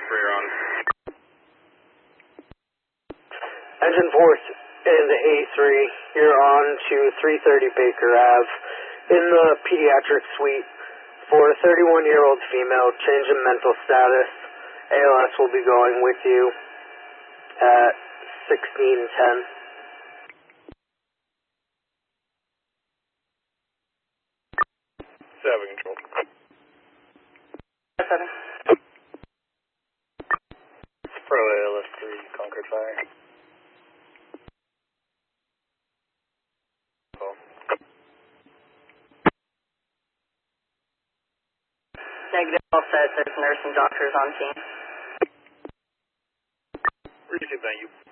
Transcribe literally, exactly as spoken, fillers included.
Rear on. Engine Force and A three, you're on to three thirty Baker Ave in the pediatric suite for a thirty-one-year-old female, change in mental status. A L S will be going with you at sixteen ten. Seven control. Seven. Pro A L S three, Concord Fire. Oh. Negative, all set. There's nurse and doctors on scene. Receive, thank you.